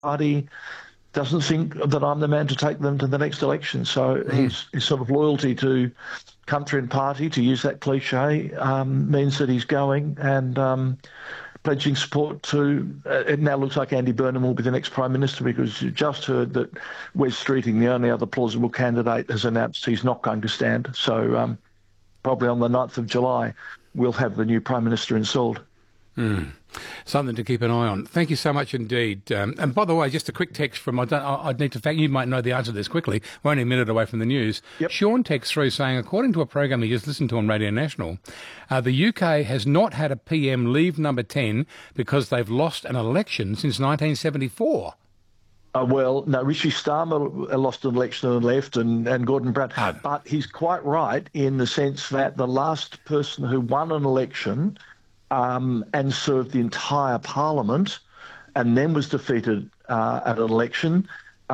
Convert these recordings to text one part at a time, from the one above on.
party doesn't think that I'm the man to take them to the next election. So his sort of loyalty to country and party, to use that cliche, means that he's going and pledging support to, it now looks like Andy Burnham will be the next Prime Minister, because you just heard that Wes Streeting, the only other plausible candidate, has announced he's not going to stand. So probably on the 9th of July, we'll have the new Prime Minister installed. Something to keep an eye on. Thank you so much indeed. And by the way, just a quick text from, I'd need to thank you, might know the answer to this quickly. We're only a minute away from the news. Yep. Sean texts through saying, according to a program he just listened to on Radio National, the UK has not had a PM leave number 10 because they've lost an election since 1974. Well, no, Rishi Starmer lost an election and left, and Gordon Brown. But he's quite right in the sense that the last person who won an election and served the entire parliament and then was defeated at an election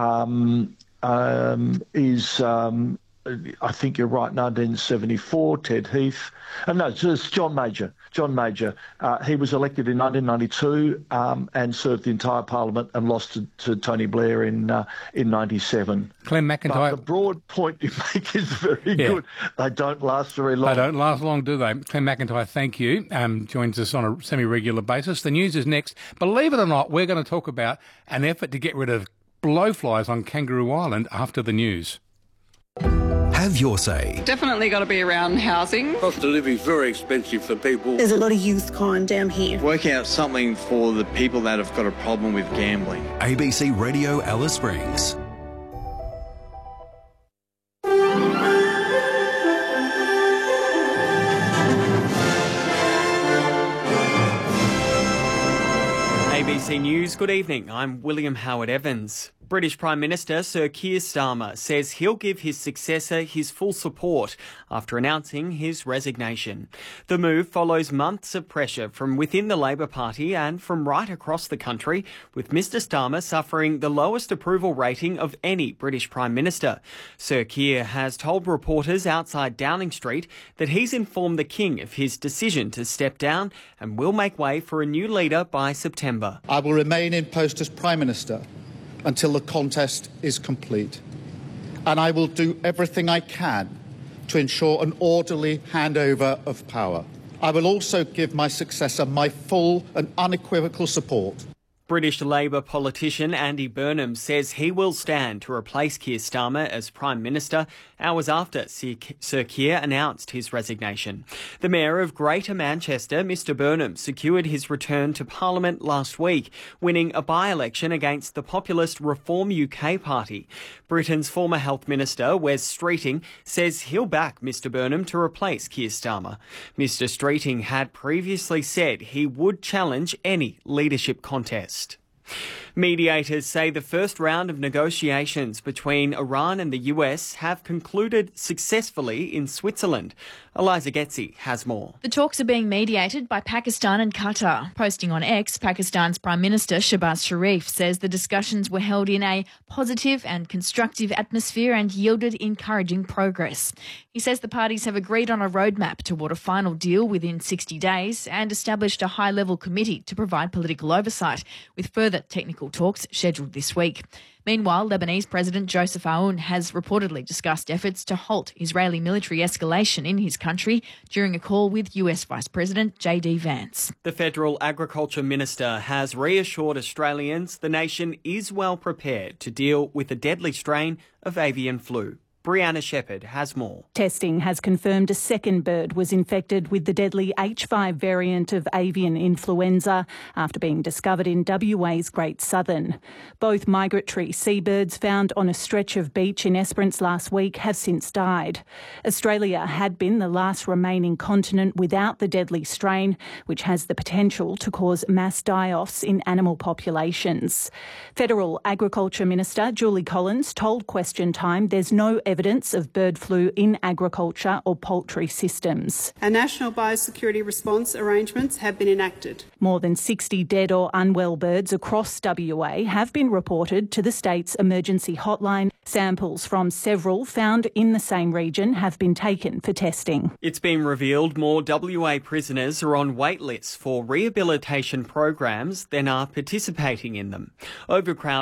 is, I think you're right, 1974, Ted Heath. No, it's John Major. John Major. He was elected in 1992 and served the entire parliament and lost to Tony Blair in 97. Clem McIntyre. But the broad point you make is very good. They don't last very long. They don't last long, do they? Clem McIntyre, thank you. Joins us on a semi-regular basis. The news is next. Believe it or not, we're going to talk about an effort to get rid of blowflies on Kangaroo Island after the news. Have your say. Definitely got to be around housing. Cost of living is very expensive for people. There's a lot of youth crime down here. Working out something for the people that have got a problem with gambling. ABC Radio Alice Springs. ABC News, good evening. I'm William Howard Evans. British Prime Minister Sir Keir Starmer says he'll give his successor his full support after announcing his resignation. The move follows months of pressure from within the Labor Party and from right across the country, with Mr Starmer suffering the lowest approval rating of any British Prime Minister. Sir Keir has told reporters outside Downing Street that he's informed the King of his decision to step down and will make way for a new leader by September. I will remain in post as Prime Minister until the contest is complete. And I will do everything I can to ensure an orderly handover of power. I will also give my successor my full and unequivocal support. British Labor politician Andy Burnham says he will stand to replace Keir Starmer as Prime Minister hours after Sir Keir announced his resignation. The Mayor of Greater Manchester, Mr Burnham, secured his return to Parliament last week, winning a by-election against the populist Reform UK Party. Britain's former Health Minister, Wes Streeting, says he'll back Mr Burnham to replace Keir Starmer. Mr Streeting had previously said he would challenge any leadership contest. Mediators say the first round of negotiations between Iran and the US have concluded successfully in Switzerland. Eliza Getzi has more. The talks are being mediated by Pakistan and Qatar. Posting on X, Pakistan's Prime Minister Shehbaz Sharif says the discussions were held in a positive and constructive atmosphere and yielded encouraging progress. He says the parties have agreed on a roadmap toward a final deal within 60 days and established a high-level committee to provide political oversight, with further technical talks scheduled this week. Meanwhile, Lebanese President Joseph Aoun has reportedly discussed efforts to halt Israeli military escalation in his country during a call with US Vice President J.D. Vance. The Federal Agriculture Minister has reassured Australians the nation is well prepared to deal with the deadly strain of avian flu. Brianna Shepherd has more. Testing has confirmed a second bird was infected with the deadly H5 variant of avian influenza after being discovered in WA's Great Southern. Both migratory seabirds found on a stretch of beach in Esperance last week have since died. Australia had been the last remaining continent without the deadly strain, which has the potential to cause mass die-offs in animal populations. Federal Agriculture Minister Julie Collins told Question Time there's no evidence of bird flu in agriculture or poultry systems. Our national biosecurity response arrangements have been enacted. More than 60 dead or unwell birds across WA have been reported to the state's emergency hotline. Samples from several found in the same region have been taken for testing. It's been revealed more WA prisoners are on wait lists for rehabilitation programs than are participating in them. Overcrowded